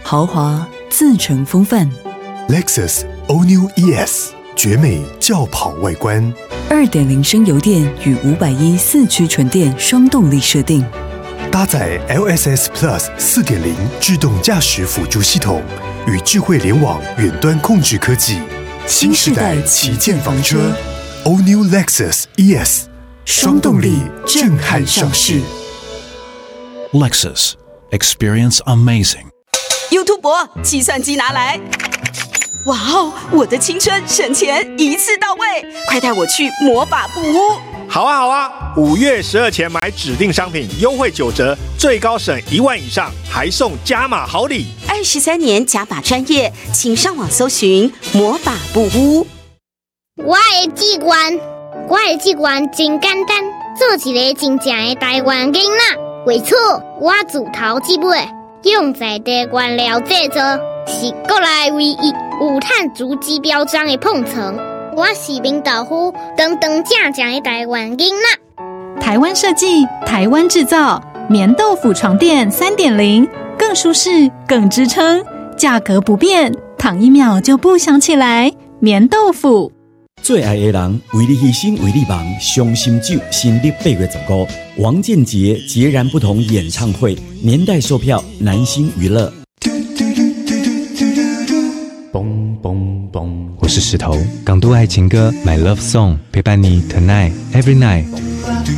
豪华自成风范。 Lexus All New ES 绝美轿跑外观 ，2.0升油电与510四驱纯电双动力设定， 搭载 LSS Plus 4.0自动驾驶辅助系统与智慧联网远端控制科技，新时代旗舰房车 All New Lexus ES 双动力震撼上市。 Lexus Experience Amazing。 YouTube 伯，计算机拿来！哇哦，我的青春省钱一次到位，快带我去魔法布屋！ 好啊好啊，5月12前买指定商品优惠9折，最高省1万以上，还送加码好礼。 23年加码专业，请上网搜寻魔法布屋。 我的志愿真简单，做一个真正的台湾囡仔。为此，我自头至尾用在地原料制作，是国内唯一有碳足迹标章的碰层。我是明豆腐，长长正正的台湾囡仔。 台湾设计，台湾制造，棉豆腐床垫3.0，更舒适，更支撑，价格不变，躺1秒就不想起来。棉豆腐。 最爱的人，为你牺牲，为你忙。伤心酒新历8月15，王建杰截然不同演唱会，年代售票，南星娱乐。 嘣嘣嘣！我是石头，港都爱情歌《My Love Song》陪伴你 tonight every night。